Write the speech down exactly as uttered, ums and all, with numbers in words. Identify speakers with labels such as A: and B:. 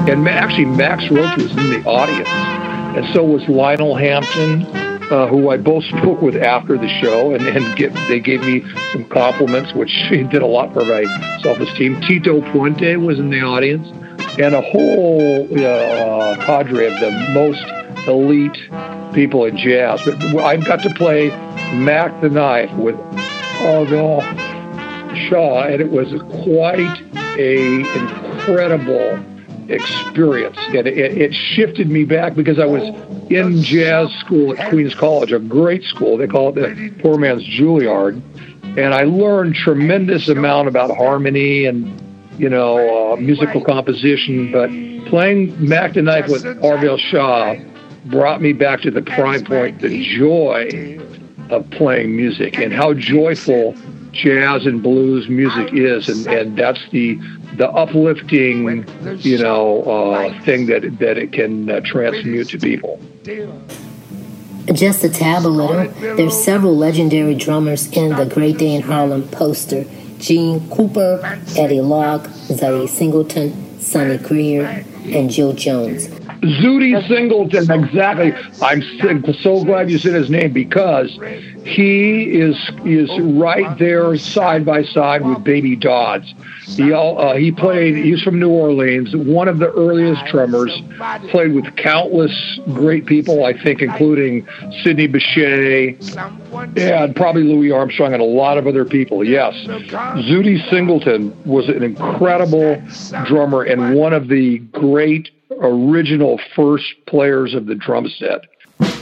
A: And actually, Max Roach was in the audience, and so was Lionel Hampton, uh, who I both spoke with after the show, and, and get, they gave me some compliments, which did a lot for my self-esteem. Tito Puente was in the audience, and a whole uh, cadre of the most elite people in jazz. But I got to play Mac the Knife with Arvell Shaw, and it was quite a incredible experience. And it, it shifted me back because I was in jazz school at Queens College, a great school. They call it the poor man's Juilliard. And I learned tremendous amount about harmony and, you know, uh, musical composition. But playing Mac the Knife with Arvell Shaw brought me back to the prime point, the joy of playing music and how joyful jazz and blues music is, and, and that's the the uplifting, you know, uh, thing that that it can uh, transmute to people.
B: Just to tab a little, there's several legendary drummers in the Great Day in Harlem poster: Gene Cooper, Eddie Locke, Zutty Singleton, Sonny Greer, and Joe Jones.
A: Zutty Singleton, exactly. I'm so glad you said his name because he is is right there side by side with Baby Dodds. He all, uh, he played. He's from New Orleans. One of the earliest drummers. Played with countless great people, I think, including Sidney Bechet and probably Louis Armstrong and a lot of other people. Yes, Zutty Singleton was an incredible drummer and one of the great original first players of the drum set.